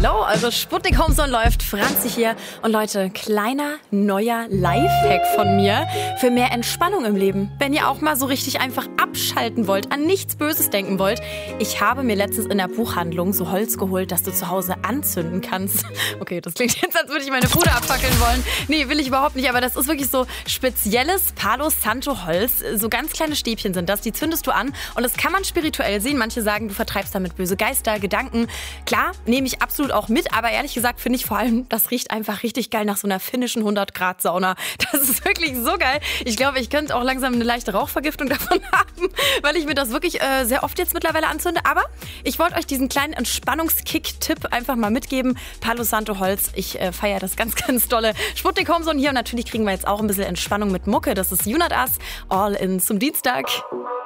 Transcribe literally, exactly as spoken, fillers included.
Hallo, eure Sputnik Homezone läuft, Franzi hier. Und Leute, kleiner, neuer Lifehack von mir für mehr Entspannung im Leben. Wenn ihr auch mal so richtig einfach abschalten wollt, an nichts Böses denken wollt. Ich habe mir letztens in der Buchhandlung so Holz geholt, das du zu Hause anzünden kannst. Okay, das klingt jetzt, als würde ich meine Bude abfackeln wollen. Nee, will ich überhaupt nicht, aber das ist wirklich so spezielles Palo Santo Holz. So ganz kleine Stäbchen sind das, die zündest du an und das kann man spirituell sehen. Manche sagen, du vertreibst damit böse Geister, Gedanken. Klar, nehme ich absolut auch mit, aber ehrlich gesagt finde ich vor allem, das riecht einfach richtig geil nach so einer finnischen hundert Grad Sauna. Das ist wirklich so geil. Ich glaube, ich könnte auch langsam eine leichte Rauchvergiftung davon haben, weil ich mir das wirklich äh, sehr oft jetzt mittlerweile anzünde. Aber ich wollte euch diesen kleinen Entspannungskick-Tipp einfach mal mitgeben. Palo Santo Holz, ich äh, feiere das ganz, ganz dolle. Sputnik Homezone hier und natürlich kriegen wir jetzt auch ein bisschen Entspannung mit Mucke. Das ist You Not Us, All In zum Dienstag.